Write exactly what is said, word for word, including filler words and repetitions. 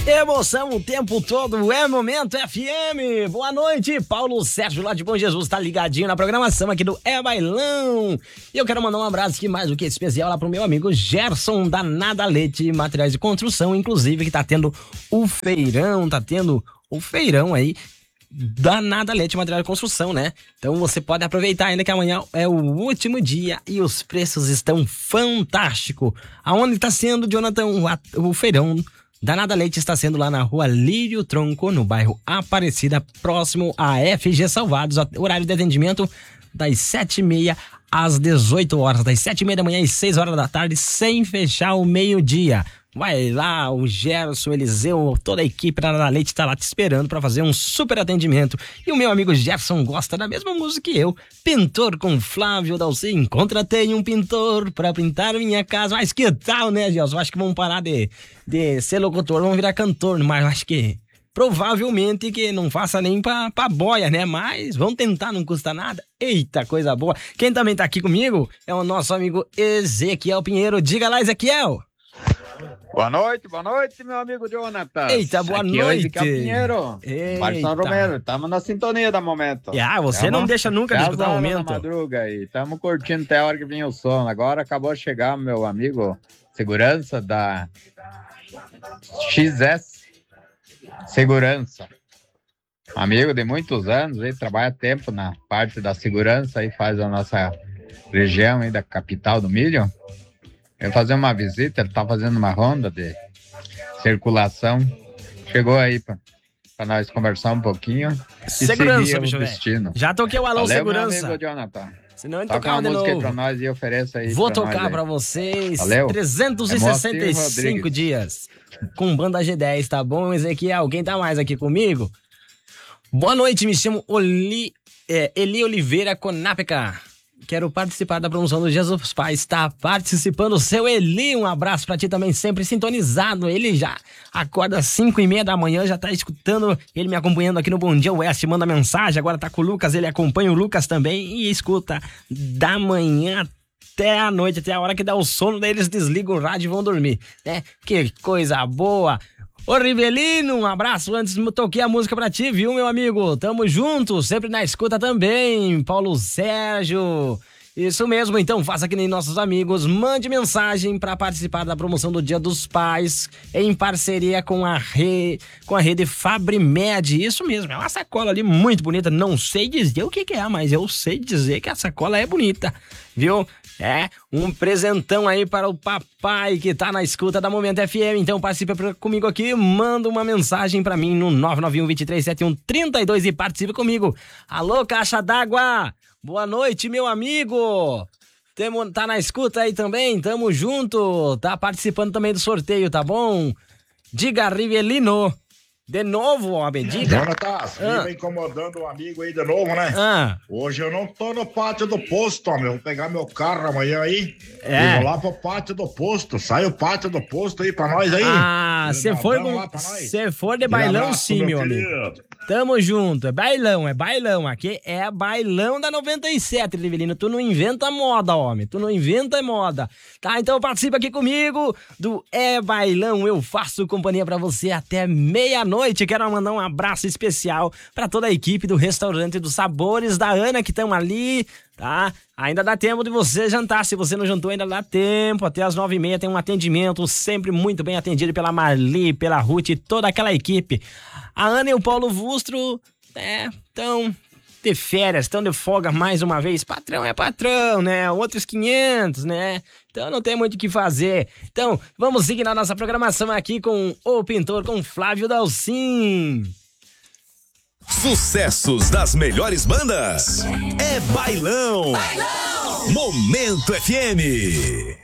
Emoção o tempo todo, é Momento F M. Boa noite, Paulo Sérgio lá de Bom Jesus, tá ligadinho na programação aqui do É Bailão. E eu quero mandar um abraço aqui mais do que especial lá pro meu amigo Gerson da Nadalete Materiais de Construção, inclusive que tá tendo o feirão, tá tendo o feirão aí da Nadalete Materiais de Construção, né? Então você pode aproveitar ainda que amanhã é o último dia e os preços estão fantásticos. Aonde tá sendo, Jonathan, o, o feirão da Nadalete está sendo lá na rua Lírio Tronco, no bairro Aparecida, próximo à F G Salvados. Horário de atendimento das sete e meia às dezoito horas, das sete e meia da manhã às seis horas da tarde, sem fechar o meio-dia. Vai lá, o Gerson, Eliseu, toda a equipe da Nadalete está lá te esperando para fazer um super atendimento. E o meu amigo Gerson gosta da mesma música que eu, Pintor com Flávio Dalcin. Contratei um pintor para pintar minha casa. Mas que tal, né, Gerson? Acho que vamos parar de, de ser locutor, vamos virar cantor, mas acho que provavelmente que não faça nem pra, pra boia, né? Mas vamos tentar, não custa nada. Eita, coisa boa. Quem também tá aqui comigo é o nosso amigo Ezequiel Pinheiro. Diga lá, Ezequiel. Boa noite, boa noite, meu amigo Jonathan. Eita, boa Aqui noite. Ezequiel Pinheiro, Bairro São Romero, estamos na sintonia da Momento. Ah, você tamo, não deixa nunca de escutar o Momento. Da madruga aí, estamos curtindo até a hora que vinha o som. Agora acabou de chegar meu amigo segurança da X S Segurança. Amigo de muitos anos, ele trabalha tempo na parte da segurança aí, faz a nossa região aí da capital do milho. Eu fazer uma visita, ele tá fazendo uma ronda de circulação. Chegou aí pra, pra nós conversar um pouquinho. Segurança, e bicho, o destino. Já toquei o alô, Valeu, segurança. Meu amigo Jonathan. Se não, ele toca tocar uma de música novo. Aí pra nós e ofereça aí. Vou pra tocar nós pra vocês. Valeu. trezentos e sessenta e cinco é dias com banda G dez, tá bom, Ezequiel? Quem tá mais aqui comigo? Boa noite, me chamo Oli, é, Eli Oliveira Conapca. Quero participar da promoção do Jesus Pai. Está participando o seu Eli. Um abraço pra ti também, sempre sintonizado. Ele já acorda às cinco e meia da manhã, já tá escutando, ele me acompanhando aqui no Bom Dia Oeste, manda mensagem. Agora tá com o Lucas, ele acompanha o Lucas também e escuta da manhã até a noite, até a hora que dá o sono, daí eles desligam o rádio e vão dormir, né? Que coisa boa. Ô Rivelino, um abraço, antes toquei a música pra ti, viu, meu amigo? Tamo junto, sempre na escuta também. Paulo Sérgio, isso mesmo, então faça que nem nossos amigos, mande mensagem para participar da promoção do Dia dos Pais, em parceria com a, re... com a rede Fabrimed. Isso mesmo, é uma sacola ali muito bonita, não sei dizer o que que é, mas eu sei dizer que a sacola é bonita, viu? É, um presentão aí para o papai que tá na escuta da Momento F M. Então participe comigo aqui, manda uma mensagem para mim no nove nove um, dois três sete um, três dois e participe comigo. Alô, caixa d'água, boa noite, meu amigo. Temo, tá na escuta aí também, tamo junto. Tá participando também do sorteio, tá bom? Diga, Rivelino. De novo, homem, diga. Jonathan, ah. Viva incomodando o um amigo aí de novo, né? Ah. Hoje eu não tô no pátio do posto, homem. Eu vou pegar meu carro amanhã aí. É. E vou lá pro pátio do posto. Sai o pátio do posto aí pra nós aí. Ah, você for, for de bailão, abraço, sim, meu amigo. Tamo junto, é bailão, é bailão. Aqui é bailão da noventa e sete, Rivelino. Tu não inventa moda, homem. Tu não inventa moda. Tá, então participa aqui comigo do É Bailão. Eu faço companhia pra você até meia-noite. Quero mandar um abraço especial pra toda a equipe do Restaurante dos Sabores da Ana, que estão ali, tá? Ainda dá tempo de você jantar. Se você não jantou, ainda dá tempo. Até as nove e meia tem um atendimento sempre muito bem atendido pela Marli, pela Ruth e toda aquela equipe. A Ana e o Paulo Vustro, é, estão de férias, estão de folga mais uma vez. Patrão é patrão, né? Outros quinhentos, né? Então não tem muito o que fazer. Então, vamos seguir na nossa programação aqui com o pintor, com Flávio Dalcin. Sucessos das melhores bandas. É Bailão. Bailão. Momento F M.